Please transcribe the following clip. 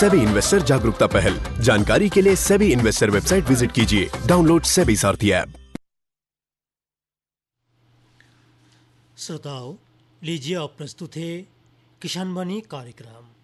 SEBI investor जागरूकता पहल। जानकारी के लिए सेबी इन्वेस्टर वेबसाइट विजिट कीजिए। डाउनलोड सेबी सारथी ऐप। श्रोताओं, लीजिए अब प्रस्तुत है किसान वाणी कार्यक्रम।